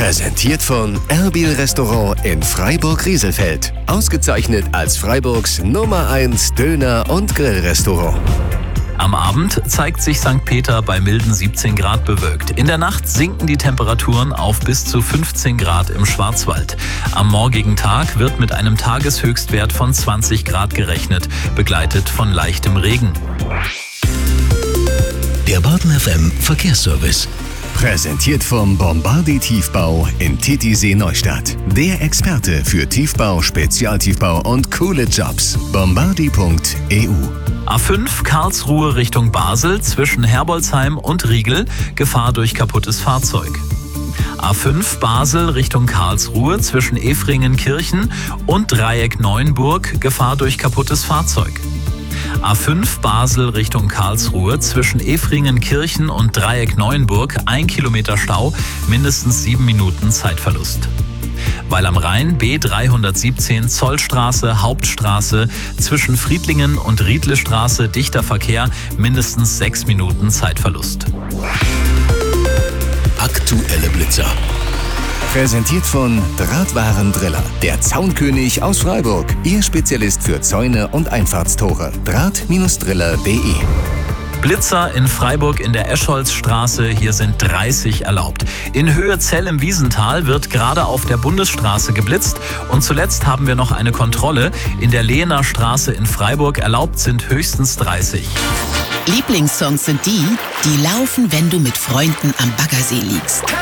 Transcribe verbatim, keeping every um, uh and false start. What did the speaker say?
Präsentiert von Erbil Restaurant in Freiburg-Rieselfeld. Ausgezeichnet als Freiburgs Nummer eins Döner- und Grillrestaurant. Am Abend zeigt sich Sankt Peter bei milden siebzehn Grad bewölkt. In der Nacht sinken die Temperaturen auf bis zu fünfzehn Grad im Schwarzwald. Am morgigen Tag wird mit einem Tageshöchstwert von zwanzig Grad gerechnet, begleitet von leichtem Regen. Der Baden F M Verkehrsservice. Präsentiert vom Bombardi Tiefbau in Titisee Neustadt. Der Experte für Tiefbau, Spezialtiefbau und coole Jobs. bombardi punkt e u. A fünf Karlsruhe Richtung Basel zwischen Herbolzheim und Riegel, Gefahr durch kaputtes Fahrzeug. A fünf Basel Richtung Karlsruhe zwischen Efringenkirchen und Dreieck Neuenburg, Gefahr durch kaputtes Fahrzeug. A fünf Basel Richtung Karlsruhe zwischen Efringenkirchen und Dreieck Neuenburg, ein Kilometer Stau, mindestens sieben Minuten Zeitverlust. Weil am Rhein B dreihundertsiebzehn Zollstraße, Hauptstraße zwischen Friedlingen und Riedlestraße, dichter Verkehr, mindestens sechs Minuten Zeitverlust. Aktuelle Blitzer. Präsentiert von Drahtwaren Driller, der Zaunkönig aus Freiburg. Ihr Spezialist für Zäune und Einfahrtstore. Draht Driller punkt de. Blitzer in Freiburg in der Escholzstraße, hier sind dreißig erlaubt. In Höhe Zell im Wiesental wird gerade auf der Bundesstraße geblitzt. Und zuletzt haben wir noch eine Kontrolle. In der Lehener Straße in Freiburg erlaubt sind höchstens dreißig. Lieblingssongs sind die, die laufen, wenn du mit Freunden am Baggersee liegst.